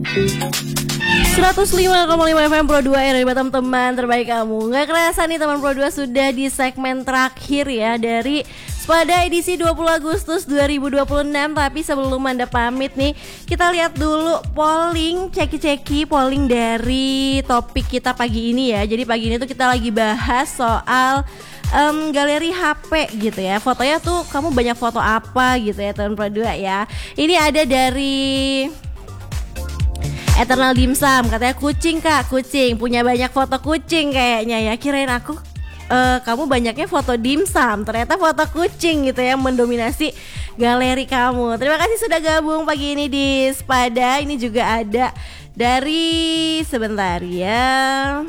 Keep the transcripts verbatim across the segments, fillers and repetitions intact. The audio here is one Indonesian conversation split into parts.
seratus lima koma lima F M Pro dua R dari Batam, teman terbaik kamu. Gak kerasa nih teman Pro dua sudah di segmen terakhir ya dari pada edisi dua puluh Agustus dua ribu dua puluh enam. Tapi sebelum Anda pamit nih, kita lihat dulu polling, ceki-ceki polling dari topik kita pagi ini ya. Jadi pagi ini tuh kita lagi bahas soal um, galeri H P gitu ya. Fotonya tuh kamu banyak foto apa gitu ya teman Pro dua ya. Ini ada dari Eternal Dimsum, katanya kucing kak, kucing, punya banyak foto kucing kayaknya ya. Kirain aku uh, kamu banyaknya foto dimsum, ternyata foto kucing gitu ya mendominasi galeri kamu. Terima kasih sudah gabung pagi ini di Spada. Ini juga ada dari, sebentar ya,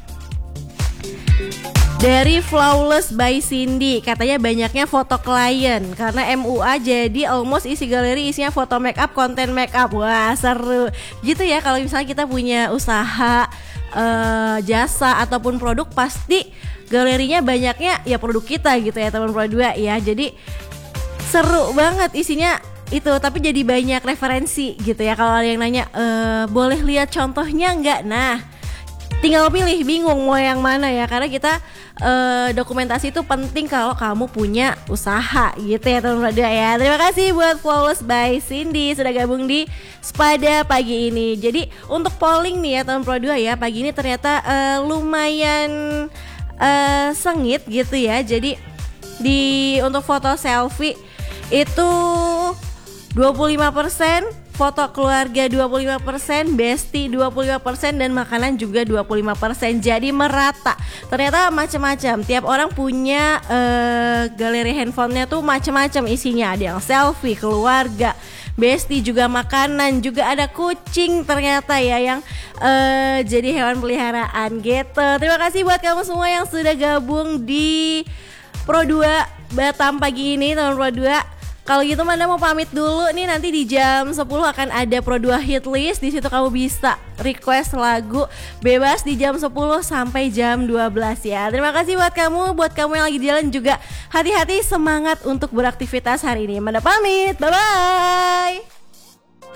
dari Flawless by Cindy, katanya banyaknya foto klien karena M U A jadi almost isi galeri isinya foto make up, konten make up. Wah seru gitu ya kalau misalnya kita punya usaha, uh, jasa ataupun produk, pasti galerinya banyaknya ya produk kita gitu ya teman Pro dua ya. Jadi seru banget isinya itu, tapi jadi banyak referensi gitu ya. Kalau ada yang nanya e, boleh lihat contohnya nggak? Nah tinggal pilih, bingung mau yang mana ya, karena kita uh, dokumentasi itu penting kalau kamu punya usaha gitu ya teman-teman ya. Terima kasih buat Flawless by Cindy sudah gabung di Spada pagi ini. Jadi untuk polling nih ya teman Pro dua ya, pagi ini ternyata uh, lumayan uh, sengit gitu ya. Jadi di untuk foto selfie itu dua puluh lima persen, foto keluarga dua puluh lima persen, bestie dua puluh lima persen, dan makanan juga dua puluh lima persen. Jadi merata. Ternyata macam-macam. Tiap orang punya uh, galeri handphonenya tuh macam-macam isinya. Ada yang selfie, keluarga, bestie, juga makanan, juga ada kucing ternyata ya yang uh, jadi hewan peliharaan gitu. Terima kasih buat kamu semua yang sudah gabung di Pro dua Batam pagi ini teman Pro dua. Kalau gitu Manda mau pamit dulu nih, nanti di jam sepuluh akan ada Pro dua Hit List. Di situ kamu bisa request lagu bebas di jam sepuluh sampai jam dua belas ya. Terima kasih buat kamu, buat kamu yang lagi di jalan juga hati-hati, semangat untuk beraktivitas hari ini. Manda pamit, bye bye.